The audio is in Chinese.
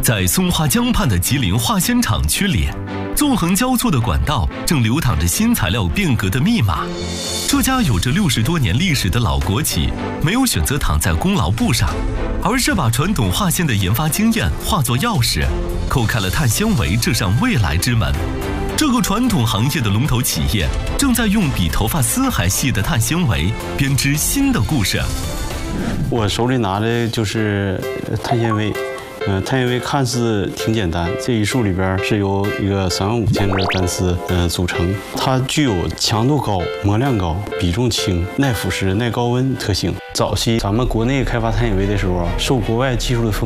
在松花江畔的吉林化纤厂区里，纵横交错的管道正流淌着新材料变革的密码。这家有着60多年历史的老国企，没有选择躺在功劳簿上，而是把传统化纤的研发经验化作钥匙，叩开了碳纤维这扇未来之门。这个传统行业的龙头企业，正在用比头发丝还细的碳纤维编织新的故事。 我手里拿的就是碳纤维。碳纤维看似挺简单，这一束里边是由一个35000根单丝组成，它具有强度高、模量高、比重轻、耐腐蚀、耐高温特性。早期咱们国内开发碳纤维的时候受国外技术的